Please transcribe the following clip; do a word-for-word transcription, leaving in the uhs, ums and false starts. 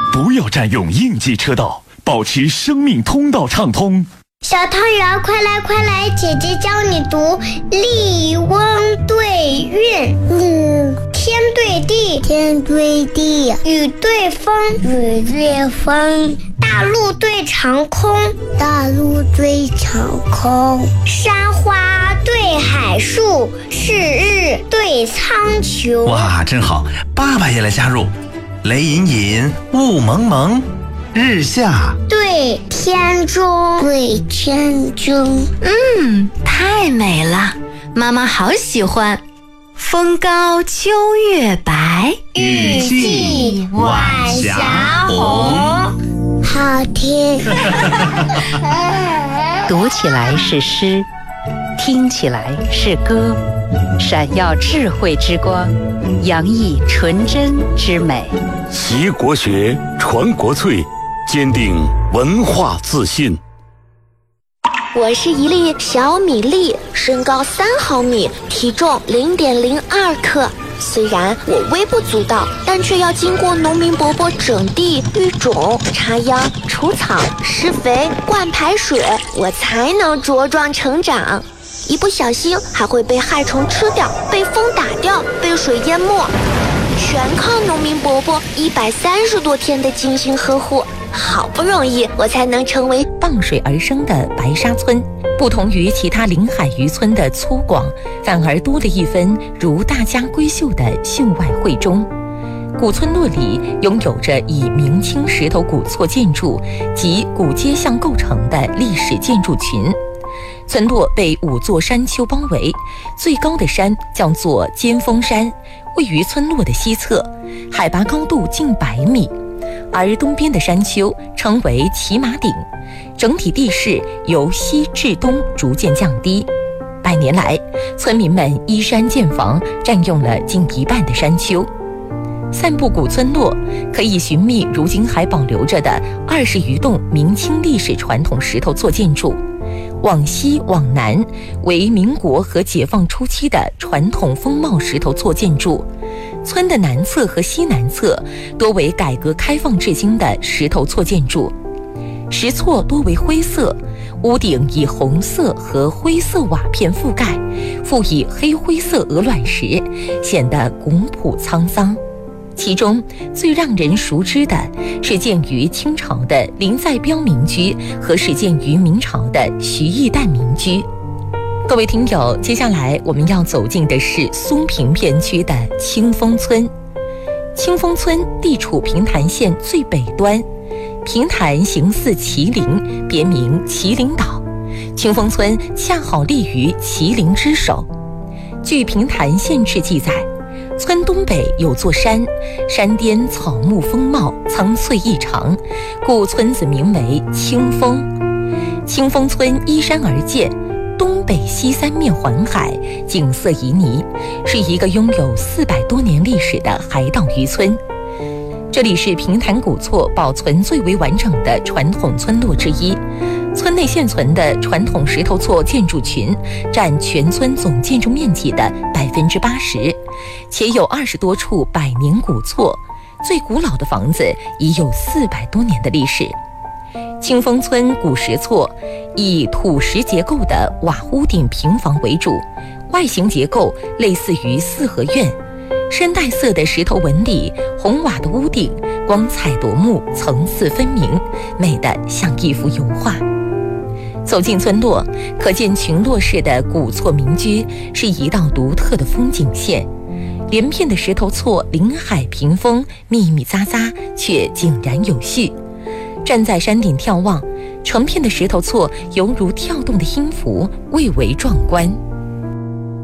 不要占用应急车道，保持生命通道畅通。 小汤圆，快来快来，姐姐教你读立翁对韵。嗯，天对地，天对地；雨对风，雨对风；大陆对长空，大陆对长空；山花对海树，是日对苍穹。 哇，真好！爸爸也来加入。雷隐隐，雾蒙蒙，日下对天中，对天中。 嗯，太美了，妈妈好喜欢。风高秋月白， 玉砌晚霞红。好听。 读起来是诗，听起来是歌，闪耀智慧之光，洋溢纯真之美。 习国学，传国粹，坚定文化自信。 我是一粒小米粒，身高三毫米，体重零点零二克。虽然我微不足道，但却要经过农民伯伯整地、育种、插秧、除草、施肥、灌排水，我才能茁壮成长。一不小心还会被害虫吃掉，被风打掉，被水淹没，全靠农民伯伯一百三十多天的精心呵护。好不容易我才能成为傍水而生的白沙村，不同于其他临海渔村的粗犷，反而多了一分如大家闺秀的秀外慧中。古村落里拥有着以明清石头古厝建筑及古街巷构成的历史建筑群。村落被五座山丘包围，最高的山叫做尖峰山，位于村落的西侧，海拔高度近百米。而东边的山丘称为骑马顶，整体地势由西至东逐渐降低。百年来，村民们依山建房，占用了近一半的山丘。散步古村落，可以寻觅如今还保留着的二十余栋明清历史传统石头做建筑。往西往南为民国和解放初期的传统风貌石头做建筑，村的南侧和西南侧多为改革开放至今的石头错建筑，石错多为灰色，屋顶以红色和灰色瓦片覆盖，附以黑灰色鹅卵石，显得古朴沧桑。其中最让人熟知的是建于清朝的林在标民居和始建于明朝的徐义旦民居。各位听友，接下来我们要走进的是松平片区的清风村。清风村地处平潭县最北端，平潭形似麒麟，别名麒麟岛。清风村恰好立于麒麟之首。据平潭县志记载，村东北有座山，山巅草木丰茂，苍翠异常，故村子名为清风。清风村依山而建，东北西三面环海，景色旖旎，是一个拥有四百多年历史的海岛渔村。这里是平潭古厝保存最为完整的传统村落之一，村内现存的传统石头厝建筑群占全村总建筑面积的百分之八十，且有二十多处百年古厝，最古老的房子已有四百多年的历史。清风村古石厝以土石结构的瓦屋顶平房为主，外形结构类似于四合院，深带色的石头纹理，红瓦的屋顶，光彩夺目，层次分明，美得像一幅油画。走进村落，可见群落式的古厝民居是一道独特的风景线，连片的石头厝临海屏风，密密匝匝，却井然有序。站在山顶眺望，成片的石头厝犹如跳动的音符，蔚为壮观。